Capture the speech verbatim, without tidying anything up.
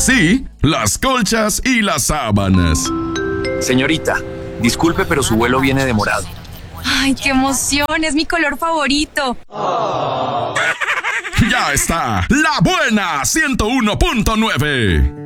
sí, las colchas y las sábanas. Señorita, disculpe, pero su vuelo viene demorado. ¡Ay, qué emoción! Es mi color favorito. Ya está, La Buena ciento uno punto nueve.